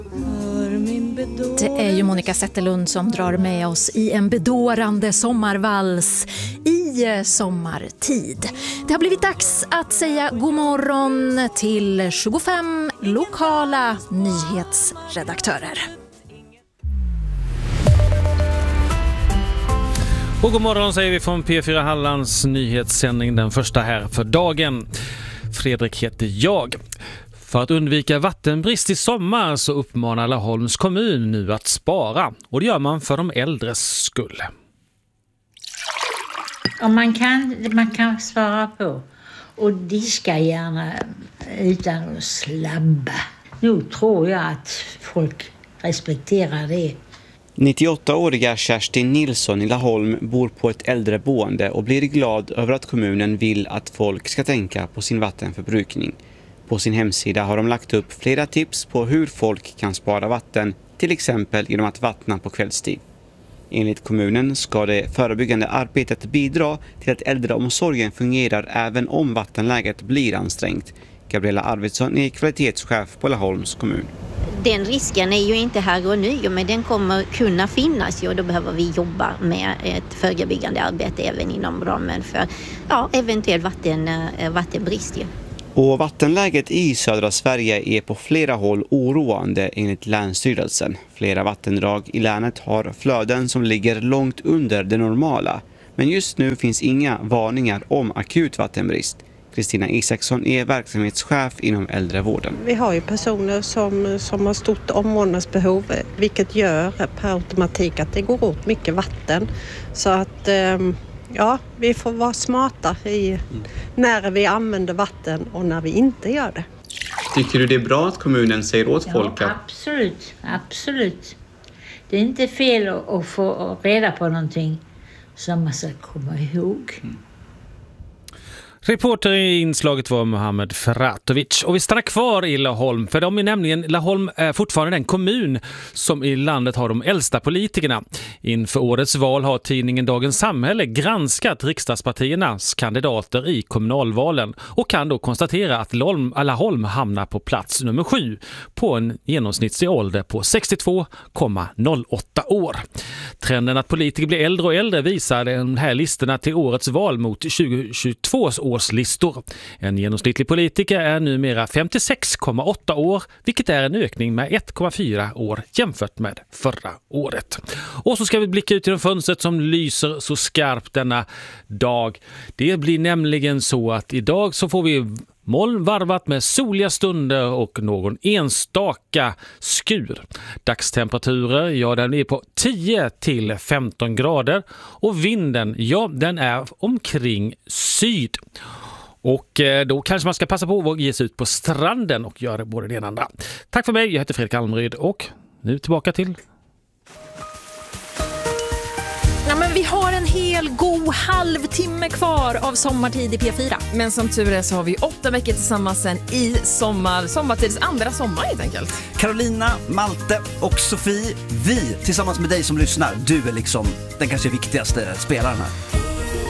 Det är ju Monica Zetterlund som drar med oss i en bedårande sommarvals i sommartid. Det har blivit dags att säga god morgon till 25 lokala nyhetsredaktörer. Och god morgon säger vi från P4 Hallands nyhetssändning, den första här för dagen. Fredrik heter jag. För att undvika vattenbrist i sommar så uppmanar Laholms kommun nu att spara. Och det gör man för de äldres skull. Och man kan svara på och diska gärna utan att slabba. Nu tror jag att folk respekterar det. 98-åriga Kerstin Nilsson i Laholm bor på ett äldreboende och blir glad över att kommunen vill att folk ska tänka på sin vattenförbrukning. På sin hemsida har de lagt upp flera tips på hur folk kan spara vatten, till exempel genom att vattna på kvällstid. Enligt kommunen ska det förebyggande arbetet bidra till att äldreomsorgen fungerar även om vattenläget blir ansträngt. Gabriella Arvidsson är kvalitetschef på Laholms kommun. Den risken är ju inte här och nu, men den kommer kunna finnas och då behöver vi jobba med ett förebyggande arbete även inom ramen för eventuell vattenbrist. Och vattenläget i södra Sverige är på flera håll oroande enligt Länsstyrelsen. Flera vattendrag i länet har flöden som ligger långt under det normala. Men just nu finns inga varningar om akut vattenbrist. Kristina Isaksson är verksamhetschef inom äldrevården. Vi har ju personer som har stort omvårdnadsbehov, vilket gör per automatik att det går åt mycket vatten. Så att vi får vara smarta när vi använder vatten och när vi inte gör det. Tycker du det är bra att kommunen säger åt folk att... Absolut. Det är inte fel att få reda på någonting som man ska komma ihåg. Reporter i inslaget var Mohammed Ferratovic. Och vi stannar kvar i Laholm, för Laholm är fortfarande den kommun som i landet har de äldsta politikerna. Inför årets val har tidningen Dagens Samhälle granskat riksdagspartiernas kandidater i kommunalvalen och kan då konstatera att Laholm hamnar på plats nummer 7 på en genomsnittlig ålder på 62,08 år. Trenden att politiker blir äldre och äldre visar de här listorna till årets val mot 2022 års listor. En genomsnittlig politiker är numera 56,8 år, vilket är en ökning med 1,4 år jämfört med förra året. Och så ska vi blicka ut genom fönstret som lyser så skarpt denna dag. Det blir nämligen så att idag så får vi moln varvat med soliga stunder och någon enstaka skur. Dagstemperaturer, den är på 10 till 15 grader och vinden, den är omkring syd. Och då kanske man ska passa på att ge sig ut på stranden och göra både det ena och andra. Tack för mig, jag heter Fredrik Almryd och nu tillbaka till... Ja, men vi har en hel god halvtimme kvar av sommartid i P4. Men som tur är så har vi 8 veckor tillsammans sen i sommartids andra sommar helt enkelt. Carolina, Malte och Sofie, vi tillsammans med dig som lyssnar, du är liksom den kanske viktigaste spelaren här.